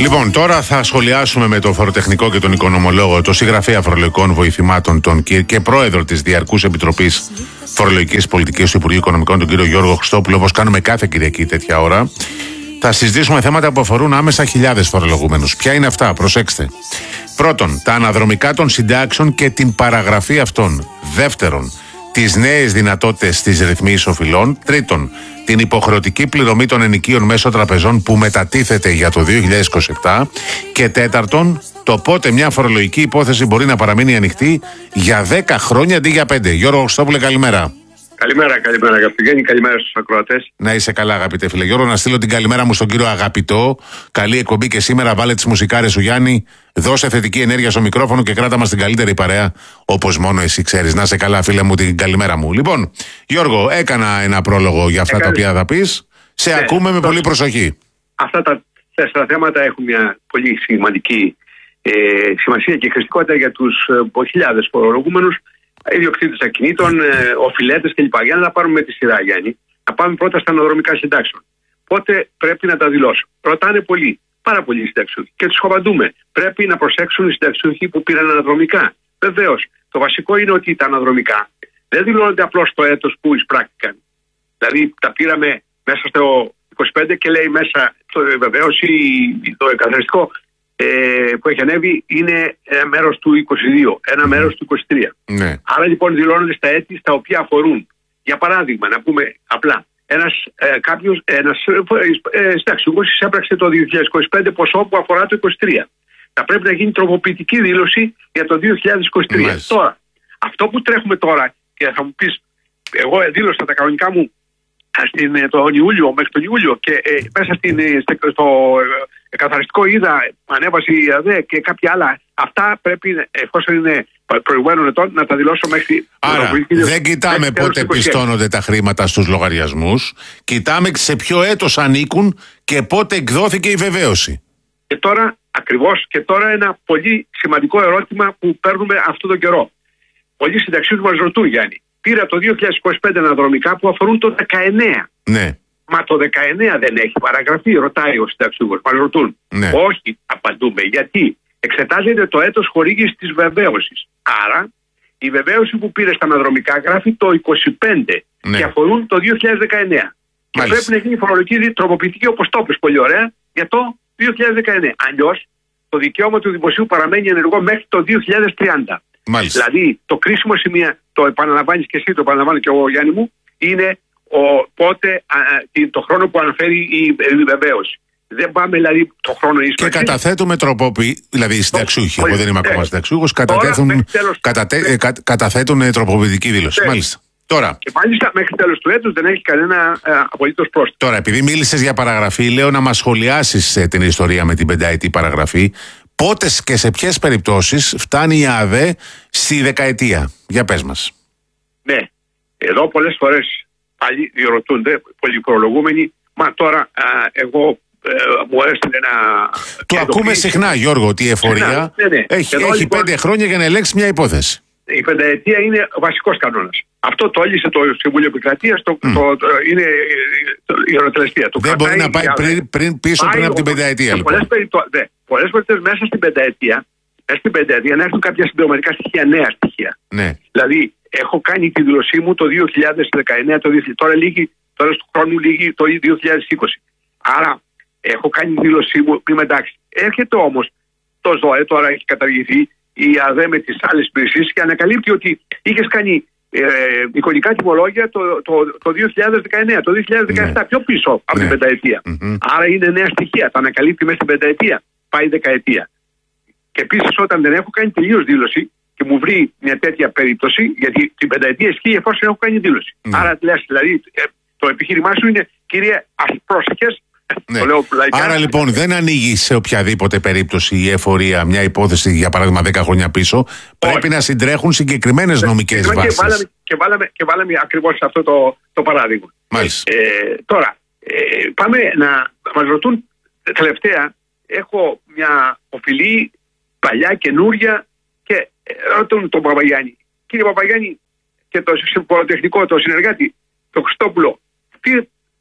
Λοιπόν, τώρα θα σχολιάσουμε με τον φοροτεχνικό και τον οικονομολόγο, τον συγγραφέα φορολογικών βοηθημάτων, τον και πρόεδρο της Διαρκούς Επιτροπής Φορολογικής Πολιτικής του Υπουργείου Οικονομικών, τον κύριο Γιώργο Χριστόπουλο, όπως κάνουμε κάθε Κυριακή τέτοια ώρα. Θα συζητήσουμε θέματα που αφορούν άμεσα χιλιάδες φορολογούμενους. Ποια είναι αυτά, προσέξτε. Πρώτον, τα αναδρομικά των συντάξεων και την παραγραφή αυτών. Δεύτερον, τις νέες δυνατότητες στις ρυθμίσεις οφειλών. Τρίτον, την υποχρεωτική πληρωμή των ενοικίων μέσω τραπεζών που μετατίθεται για το 2027. Και τέταρτον, το πότε μια φορολογική υπόθεση μπορεί να παραμείνει ανοιχτή για 10 χρόνια αντί για 5. Γιώργο Χριστόπουλε, καλημέρα. Καλημέρα αγαπητοί, καλημέρα στους ακροατές. Να είσαι καλά, αγαπητέ φίλε. Γιώργο, να στείλω την καλημέρα μου στον κύριο Αγαπητό. Καλή εκπομπή και σήμερα. Βάλε τις μουσικάρες σου, Γιάννη. Δώσε θετική ενέργεια στο μικρόφωνο και κράτα μας την καλύτερη παρέα, όπως μόνο εσύ ξέρεις. Να είσαι καλά, φίλε μου, την καλημέρα μου. Λοιπόν, Γιώργο, έκανα ένα πρόλογο για αυτά τα οποία θα πεις. Σε ακούμε με πολύ προσοχή. Αυτά τα 4 θέματα έχουν μια πολύ σημαντική σημασία και χρηστικότητα για τους χιλιάδες φορολογούμενους, ιδιοκτήτες ακινήτων, οφειλέτες κλπ. Για να τα πάρουμε με τη σειρά, Γιάννη. Να πάμε πρώτα στα αναδρομικά συντάξεων. Πότε πρέπει να τα δηλώσω? Ρωτάνε πολύ, πάρα πολλοί συνταξιούχοι. Και τους απαντούμε. Πρέπει να προσέξουν οι συνταξιούχοι που πήραν αναδρομικά. Βεβαίως. Το βασικό είναι ότι τα αναδρομικά δεν δηλώνονται απλώς το έτος που εισπράχτηκαν. Δηλαδή τα πήραμε μέσα στο 25 και λέει μέσα βεβαίως το εκαθαριστικό που έχει ανέβει είναι ένα μέρος του 22, ένα μέρος του 23. Ναι. Άρα λοιπόν δηλώνονται στα έτη στα οποία αφορούν. Για παράδειγμα, να πούμε απλά, ένας συνταξιούχος εισέπραξε το 2025 ποσό που αφορά το 23. Θα πρέπει να γίνει τροποποιητική δήλωση για το 2023. Μάλιστα. Τώρα, αυτό που τρέχουμε τώρα, και θα μου πεις, εγώ δήλωσα τα κανονικά μου τον Ιούλιο, μέχρι τον Ιούλιο και μέσα στο καθαριστικό είδα ανέβαση η ΑΔΕ και κάποια άλλα. Αυτά πρέπει, εφόσον είναι προηγουμένων ετών, να τα δηλώσω μέχρι. Άρα, δεν κοιτάμε πότε πιστώνονται τα χρήματα στους λογαριασμούς. Κοιτάμε σε ποιο έτος ανήκουν και πότε εκδόθηκε η βεβαίωση. Και τώρα, ακριβώς, και τώρα ένα πολύ σημαντικό ερώτημα που παίρνουμε αυτόν τον καιρό. Πολλοί συνταξιούχοι μας ρωτούν, Γιάννη, πήρα το 2025 αναδρομικά που αφορούν το 19. Ναι. Μα το 19 δεν έχει παραγραφεί, ρωτάει ο συνταξιούχος. Μας ρωτούν. Ναι. Όχι, απαντούμε. Γιατί εξετάζεται το έτος χορήγησης της βεβαίωσης. Άρα, η βεβαίωση που πήρε στα αναδρομικά γράφει το 25 και αφορούν το 2019. Και πρέπει να γίνει φορολογική τροποποιητική, όπως το είπες πολύ ωραία, για το 2019. Αλλιώς, το δικαίωμα του δημοσίου παραμένει ενεργό μέχρι το 2030. Μάλιστα. Δηλαδή, το κρίσιμο σημείο, το επαναλαμβάνεις και εσύ, το επαναλαμβάνω και εγώ, Γιάννη μου, είναι πότε το χρόνο που αναφέρει η βεβαίωση. Δεν πάμε δηλαδή το χρόνο ίσως. Και καταθέτουμε δηλαδή οι συνταξιούχοι, εγώ δεν είμαι ακόμα συνταξιούχος, καταθέτουν τροποποιητική δήλωση. Μάλιστα. Τώρα. Και μάλιστα μέχρι τέλος του έτους δεν έχει κανένα απολύτως πρόστιμο. Τώρα, επειδή μίλησες για παραγραφή, λέω να μας σχολιάσεις την ιστορία με την πενταετή παραγραφή. Πότε και σε ποιες περιπτώσεις φτάνει η ΑΔΕ στη δεκαετία? Για πες μας. Ναι, εδώ πολλές φορές πάλι διερωτούνται πολλοί φορολογούμενοι. Μα τώρα εγώ μου έστειλε ένα. Το ακούμε συχνά, Γιώργο, ότι η εφορία έχει λοιπόν 5 χρόνια για να ελέγξει μια υπόθεση. Η πενταετία είναι ο βασικός κανόνας. Αυτό το έλυσε το Συμβούλιο Επικρατείας, είναι η οροτελεστία. Δεν μπορεί να πάει πίσω πριν από την πενταετία. Λοιπόν. Πολλές φορές μέσα στην πενταετία να έρθουν κάποια συμπληρωματικά στοιχεία, νέα στοιχεία. Ναι. Δηλαδή, έχω κάνει τη δήλωσή μου το 2019, τώρα του χρόνου λήγει το 2020. Άρα, έχω κάνει τη δήλωσή μου, είμαι εντάξει. Έρχεται όμως το ЗΟΕ, τώρα έχει καταργηθεί, η ΑΔΕ με τις άλλες υπηρεσίες και ανακαλύπτει ότι είχες κάνει εικονικά τιμολόγια το 2019, το 2017, πιο πίσω από την πενταετία. Άρα είναι νέα στοιχεία, τα ανακαλύπτει μέσα στην πενταετία, πάει δεκαετία. Και επίσης όταν δεν έχω κάνει τελείως δήλωση και μου βρει μια τέτοια περίπτωση, γιατί την πενταετία ισχύει εφόσον έχω κάνει δήλωση. Άρα δηλαδή το επιχείρημά σου είναι, κυρία, πρόσεχες. Ναι. Άρα λοιπόν δεν ανοίγει σε οποιαδήποτε περίπτωση η εφορία μια υπόθεση για παράδειγμα 10 χρόνια πίσω. Πρέπει να συντρέχουν συγκεκριμένες νομικές βάσεις. Και βάλαμε ακριβώς αυτό το παράδειγμα. Μάλιστα. Τώρα πάμε να μας ρωτούν τελευταία. Έχω μια οφειλή παλιά, καινούρια και ρωτούν τον Παπαγιάννη. Κύριε Παπαγιάννη και το φοροτεχνικό, το συνεργάτη, το Χριστόπουλο,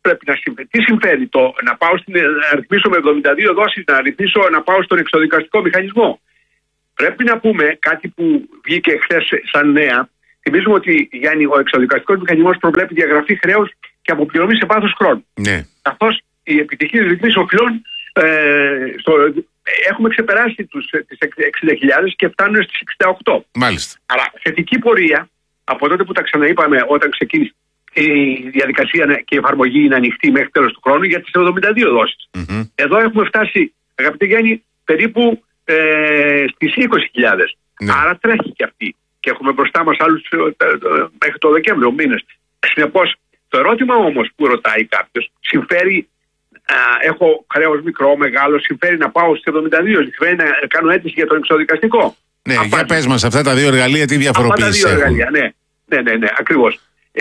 πρέπει να συμφέρει. Τι συμφέρει να πάω να ρυθμίσω με 72 δόσεις, να πάω στον εξοδικαστικό μηχανισμό? Πρέπει να πούμε κάτι που βγήκε χθες σαν νέα. Θυμίζουμε ότι, Γιάννη, ο εξοδικαστικός μηχανισμός προβλέπει διαγραφή χρέους και αποπληρωμή σε βάθος χρόνου. Ναι. Καθώς οι επιτυχίες ρυθμίσεις οφειλών έχουμε ξεπεράσει τις 60.000 και φτάνουν στις 68. Μάλιστα. Άρα θετική πορεία από τότε που τα ξαναείπαμε όταν ξεκίνησε η διαδικασία και η εφαρμογή είναι ανοιχτή μέχρι τέλος του χρόνου για τις 72 δόσεις. Εδώ έχουμε φτάσει, αγαπητέ Γιάννη, περίπου στις 20.000. Ναι. Άρα τρέχει και αυτή. Και έχουμε μπροστά μας άλλους μέχρι το Δεκέμβριο μήνες. Συνεπώς, το ερώτημα όμως που ρωτάει κάποιος, συμφέρει, έχω χρέος μικρό, μεγάλο, συμφέρει να πάω στις 72, συμφέρει να κάνω αίτηση για τον εξοδικαστικό? Ναι, για πες μας, αυτά τα δύο εργαλεία τι διαφοροποίηση έχουν? Εργαλεία, ναι, ακριβώς.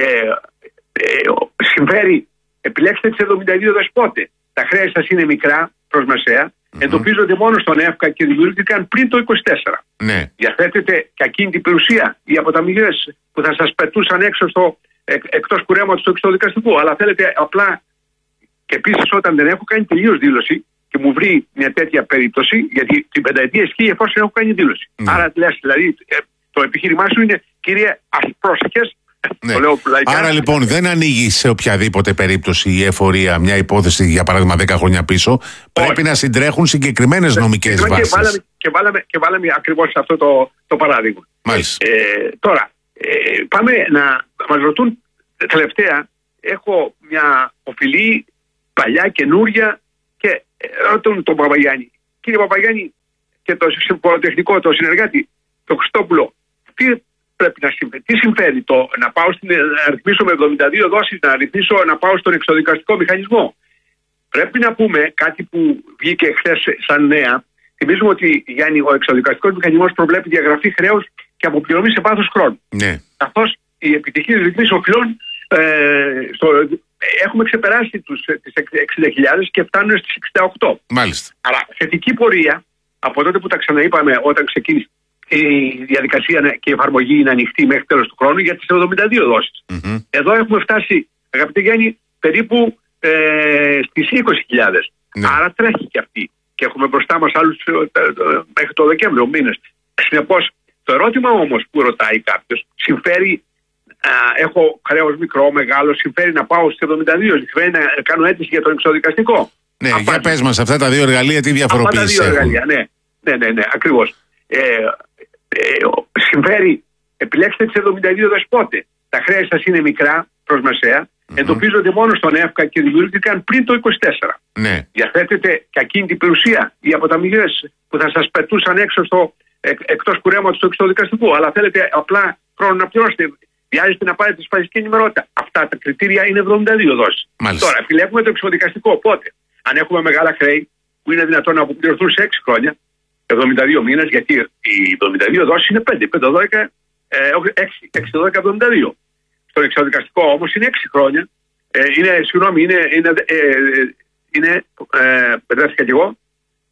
Συμφέρει, επιλέξτε τις 72 δόσεις πότε? Τα χρέη σας είναι μικρά προς μεσαία, εντοπίζονται μόνο στον ΕΦΚΑ και δημιουργήθηκαν πριν το 24. Ναι. Διαθέτετε και ακίνητη περιουσία ή αποταμιές που θα σας πετούσαν έξω εκτός κουρέματος του εξοδικαστικού. Αλλά θέλετε απλά, και επίσης όταν δεν έχω κάνει τελείως δήλωση και μου βρει μια τέτοια περίπτωση, γιατί την πενταετία ισχύει εφόσον έχω κάνει δήλωση. Ναι. Άρα λες, δηλαδή, το επιχείρημά σου είναι, κύριε, πρόσεχες. Ναι. Άρα λοιπόν δεν ανοίγει σε οποιαδήποτε περίπτωση η εφορία μια υπόθεση, για παράδειγμα 10 χρόνια πίσω. Πρέπει να συντρέχουν συγκεκριμένες νομικές βάσεις. Και βάλαμε ακριβώς αυτό το παράδειγμα. Μάλιστα. Τώρα, πάμε να μας ρωτούν τελευταία. Έχω μια οφειλή παλιά, καινούρια, και ρωτούν τον Παπαγιάννη. Κύριε Παπαγιάννη, και το συμποροτεχνικό, το συνεργάτη, το Χριστόπουλο, τι συμφέρει να πάω να ρυθμίσω με 72 δόσεις, να πάω στον εξοδικαστικό μηχανισμό? Πρέπει να πούμε κάτι που βγήκε χθες σαν νέα. Θυμίζουμε ότι, Γιάννη, ο εξοδικαστικός μηχανισμός προβλέπει διαγραφή χρέους και αποπληρωμή σε βάθος χρόνου. Ναι. Καθώς οι επιτυχίες ρυθμίσεις οφειλών έχουμε ξεπεράσει τις 60.000 και φτάνουν στις 68. Μάλιστα. Άρα θετική πορεία από τότε που τα ξαναείπαμε όταν ξεκίνησε η διαδικασία και η εφαρμογή είναι ανοιχτή μέχρι τέλος του χρόνου για τις 72 δόσεις. Εδώ έχουμε φτάσει, αγαπητέ Γιάννη, περίπου στις 20.000. Ναι. Άρα τρέχει και αυτή. Και έχουμε μπροστά μας άλλους μέχρι το Δεκέμβριο μήνες. Συνεπώς, το ερώτημα όμως που ρωτάει κάποιος, συμφέρει, έχω χρέος μικρό, μεγάλο, συμφέρει να πάω στις 72, συμφέρει να κάνω αίτηση για τον εξοδικαστικό? Ναι, για πες μας, αυτά τα δύο εργαλεία τι διαφοροποίηση έχουν? Εργαλεία, ναι, ακριβώς. Συμφέρει, επιλέξτε τις 72 δόσεις πότε? Τα χρέη σας είναι μικρά προς μεσαία, εντοπίζονται μόνο στον ΕΦΚΑ και δημιουργήθηκαν πριν το 24. Ναι. Διαθέτετε και ακίνητη περιουσία ή αποταμιές που θα σας πετούσαν έξω εκτός κουρέματος του εξοδικαστικού. Αλλά θέλετε απλά χρόνο να πληρώσετε. Βιάζεστε να πάρετε ασφαλιστική ενημερότητα. Αυτά τα κριτήρια είναι 72 δόσεις. Τώρα, επιλέγουμε το εξοδικαστικό. Πότε? Αν έχουμε μεγάλα χρέη που είναι δυνατόν να αποπληρωθούν σε 6 χρόνια, 72 μήνες, γιατί οι 72 δόσεις είναι 5, 12, 6, 12, 72. Στο εξοδικαστικό όμως είναι 6 χρόνια. Μπερδεύτηκα κι εγώ,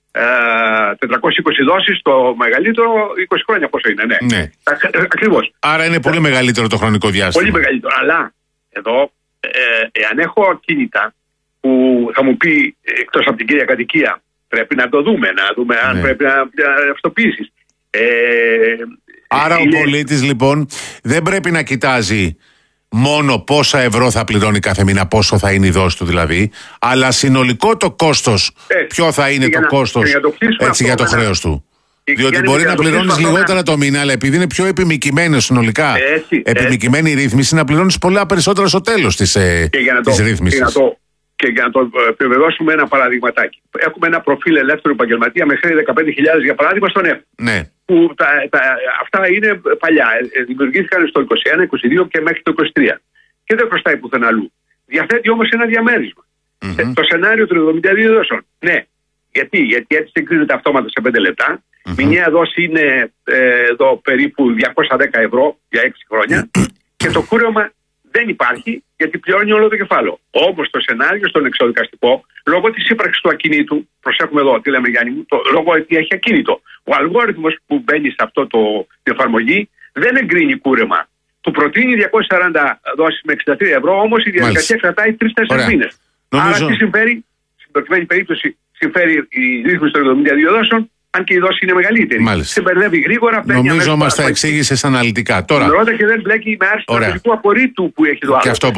420 δόσεις, το μεγαλύτερο 20 χρόνια πόσο είναι, ναι. Ακριβώς. Άρα είναι πολύ μεγαλύτερο το χρονικό διάστημα. Πολύ μεγαλύτερο, αλλά εδώ εάν έχω ακίνητα που θα μου πει εκτός από την κύρια κατοικία, πρέπει να το δούμε, αν πρέπει να αυτοποιήσεις. Άρα ο πολίτης λοιπόν δεν πρέπει να κοιτάζει μόνο πόσα ευρώ θα πληρώνει κάθε μήνα, πόσο θα είναι η δόση του δηλαδή, αλλά συνολικό το κόστος, ποιο θα είναι το κόστος για το χρέος του. Διότι μπορεί να πληρώνεις λιγότερα το μήνα, αλλά επειδή είναι πιο επιμικημένο συνολικά, επιμικημένη η ρύθμιση, να πληρώνεις πολλά περισσότερα στο τέλος της ρύθμισης. Και για να το επιβεβαιώσουμε ένα παραδειγματάκι. Έχουμε ένα προφίλ ελεύθερου επαγγελματία με χρέη 15.000 για παράδειγμα στον ΕΦ. Ναι. Που αυτά είναι παλιά. Δημιουργήθηκαν στο 21, 22 και μέχρι το 23. Και δεν χρωστάει πουθενά αλλού. Διαθέτει όμως ένα διαμέρισμα. Το σενάριο των 72 δόσεων. Ναι. Γιατί έτσι εγκρίνεται αυτόματα σε 5 λεπτά. Μηνιαία δόση είναι εδώ περίπου 210 ευρώ για 6 χρόνια. Και το κούρεμα δεν υπάρχει, γιατί πληρώνει όλο το κεφάλαιο. Όμως το σενάριο στον εξοδικαστικό, λόγω της ύπαρξης του ακινήτου, προσέχουμε εδώ τι λέμε Γιάννη μου, λόγω ότι έχει ακίνητο, ο αλγόριθμος που μπαίνει σε αυτό την εφαρμογή δεν εγκρίνει κούρεμα. Του προτείνει 240 δόσεις με 63 ευρώ, όμως η διαδικασία κρατάει 3-4 μήνες. Άρα τι συμφέρει, στην προκειμένη περίπτωση συμφέρει η ρύθμιση των 72 δόσεων, αν και η δόση είναι μεγαλύτερη. Σε μπερδεύει γρήγορα. Νομίζω μας τα εξήγησες αναλυτικά. Τώρα. Ρώτα και δεν μπλέκει με άρση του απορρίτου που έχει το άλλο.